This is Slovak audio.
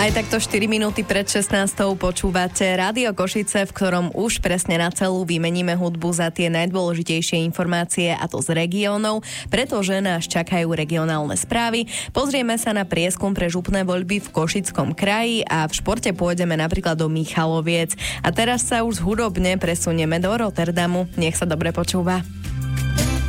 Aj takto 4 minúty pred 16. počúvate Rádio Košice, v ktorom už presne na celú vymeníme hudbu za tie najdôležitejšie informácie, a to z regiónov, pretože nás čakajú regionálne správy. Pozrieme sa na prieskum pre župné voľby v Košickom kraji a v športe pôjdeme napríklad do Michaloviec. A teraz sa už hudobne presunieme do Rotterdamu. Nech sa dobre počúva.